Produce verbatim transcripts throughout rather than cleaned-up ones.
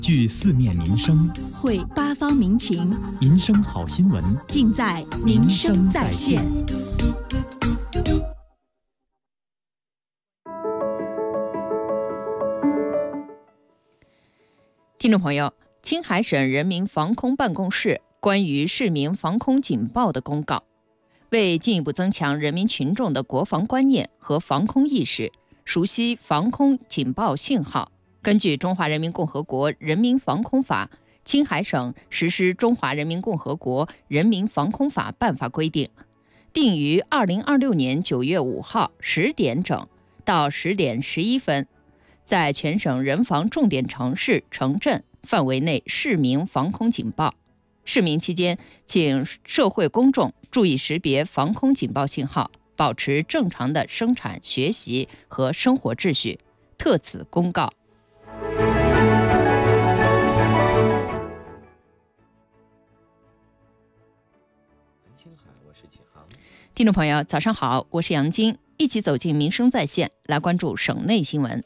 据四面民生， 汇八方民情， 民生好新闻尽在民生在线。 听众朋友，青海省人民防空办公室关于市民防空警报的公告，为进一步增强人民群众的国防观念和防空意识，熟悉防空警报信号，根据《中华人民共和国人民防空法》，青海省实施《中华人民共和国人民防空法》办法规定，定于二零二六年九月五号十点整到十点十一分，在全省人防重点城市、城镇范围内市民防空警报。市民期间，请社会公众注意识别防空警报信号，保持正常的生产、学习和生活秩序。特此公告。听众朋友，早上好，我是杨晶，一起走进民生在线，来关注省内新闻。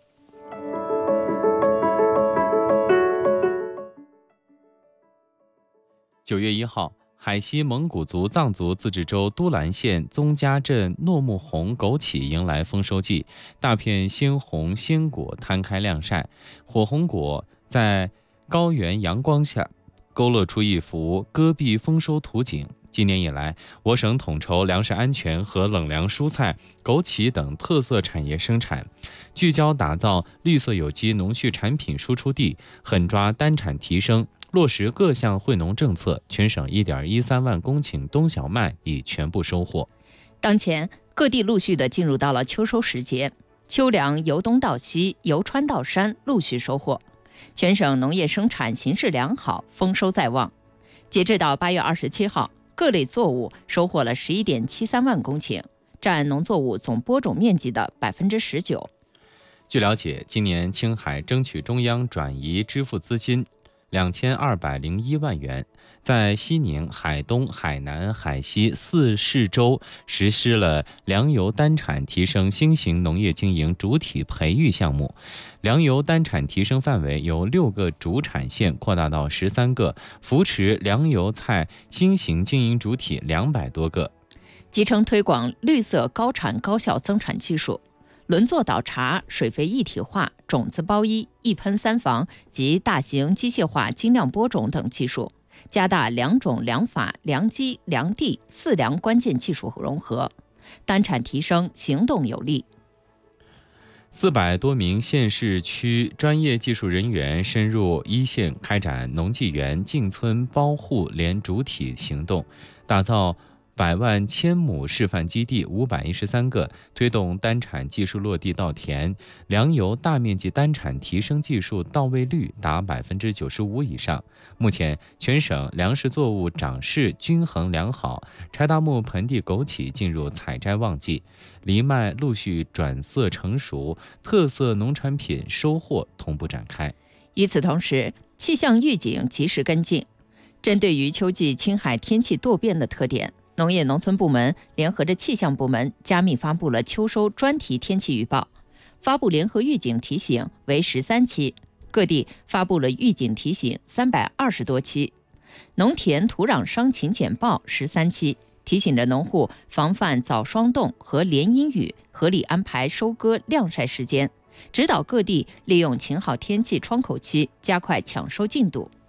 九月一号，海西蒙古族藏族自治州都兰县宗家镇糯木红枸杞迎来丰收季，大片鲜红鲜果摊开晾晒，火红果在高原阳光下勾勒出一幅戈壁丰收图景。今年以来，我省统筹粮食安全和冷粮蔬菜、枸杞等特色产业生产，聚焦打造绿色有机农畜产品输出地，狠抓单产提升，落实各项惠农政策，全省 一点一三万公顷冬小麦已全部收获。 当前，各地陆续的进入到了秋收时节，秋粮由东到西，由川到山陆续收获，全省农业生产形势良好，丰收在望。截至到八月二十七号，各类作物收获了 十一点七三万公顷，占农作物总播种面积的 百分之十九。 据了解，今年青海争取中央转移支付资金两千二百零一万元，在西宁、海东、海南、海西四市州实施了粮油单产提升新型农业经营主体培育项目，粮油单产提升范围由六个主产县扩大到十三个，扶持粮油菜新型经营主体两百多个， 集成推广绿色高产高效增产技术，轮作倒茶、水肥一体化、种子包衣、一喷三防及大型机械化精量播种等技术，加大良种、良法、良机、良地四良关键技术融合，单产提升行动有力。 四百多名县市区专业技术人员深入一线，开展农技园进村包户联主体行动，打造百万千亩示范基地五百一十三个，推动单产技术落地稻田，粮油大面积单产提升技术到位率达百分之九十五以上。目前，全省粮食作物长势均衡良好，柴达木盆地枸杞进入采摘旺季，藜麦陆续转色成熟，特色农产品收获同步展开。 与此同时，气象预警及时跟进，针对于秋季青海天气多变的特点，农业农村部门联合着气象部门加密发布了秋收专题天气预报，发布联合预警提醒为十三期，各地发布了预警提醒三百二十多期，农田土壤伤情简报十三期，提醒着农户防范早霜冻和连阴雨，合理安排收割晾晒时间，指导各地利用晴好天气窗口期加快抢收进度。